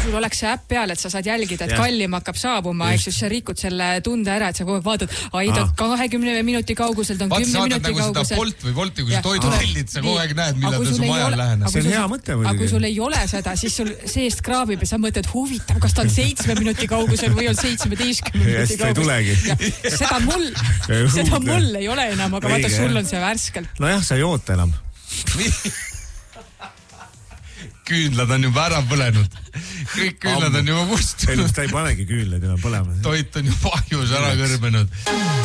sul oleks see äpp peal, et sa saad jälgida, et kallim hakkab saabuma, eks siis sa rikud selle tunde ära, et sa kogu aeg vaatad, ta 20 minuti kauguselt on 10 minuti kaugusel. Vaata, sa vaatad nagu seda Bolt või Wolti, kui sa toidu tellid, sa kogu aeg näed, millal ta su majal läheneb. See on hea mõte muidugi. Aga kui sul ei ole seda, siis sul seest kraabib ja sa mõtled, huvitav, kas ta on 7 minuti kaugusel või on 17 minuti kaugusel. Seda mul ei ole enam, aga vaata, sul on see värskelt. Nojah, sa ei oota enam. Küünlad on juba ära põlenud. Kõik küünlad on juba kustunud. Ta ei panegi küünlad enam põlema. Toit on juba ahjus ära kõrbenud.